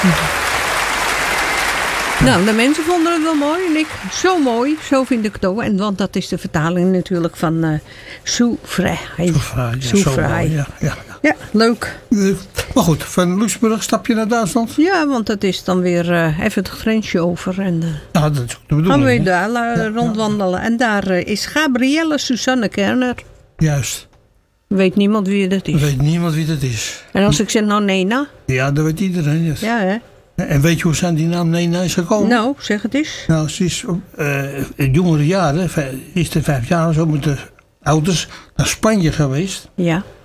Nou, de mensen vonden het wel mooi en ik zo mooi, zo vind ik het ook. En want dat is de vertaling natuurlijk van Soufrière. Soufrière, ja. Ja, leuk. Maar goed, van Luxemburg stap je naar Duitsland? Ja, want dat is dan weer even het grensje over. En Ja, dat is ook de bedoeling. gaan we daar rondwandelen. En daar is Gabrielle Susanne Kerner. Juist. Weet niemand wie dat is. Weet niemand wie dat is. En als ik zeg nou Nena? Ja, dat weet iedereen. Yes. Ja, hè? En weet je hoe ze aan die naam Nena is gekomen? Nou, zeg het eens. Nou, ze is in jongere jaren, is de 5 jaar zo met de ouders naar Spanje geweest. Ja.